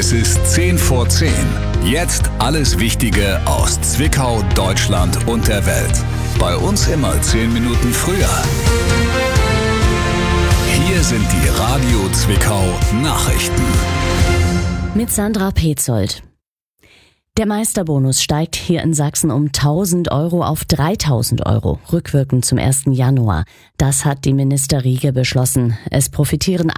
Es ist 10 vor 10. Jetzt alles Wichtige aus Zwickau, Deutschland und der Welt. Bei uns immer 10 Minuten früher. Hier sind die Radio Zwickau Nachrichten. Mit Sandra Petzold. Der Meisterbonus steigt hier in Sachsen um 1.000 Euro auf 3.000 Euro, rückwirkend zum 1. Januar. Das hat die Minister Riege beschlossen. Es profitieren